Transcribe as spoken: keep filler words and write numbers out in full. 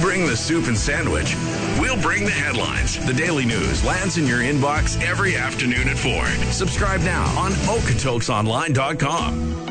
bring the soup and sandwich. We'll bring the headlines. The Daily News lands in your inbox every afternoon at four. Subscribe now on okotoksonline dot com.